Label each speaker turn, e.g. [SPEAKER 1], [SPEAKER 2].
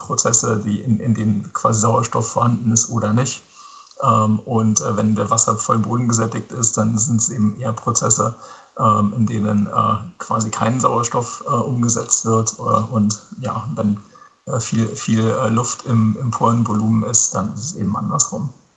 [SPEAKER 1] Prozesse, in denen quasi Sauerstoff vorhanden ist oder nicht. Und wenn der Wasser voll bodengesättigt ist, dann sind es eben eher Prozesse, in denen quasi kein Sauerstoff umgesetzt wird und ja, wenn viel Luft im Porenvolumen ist, dann ist es eben andersrum.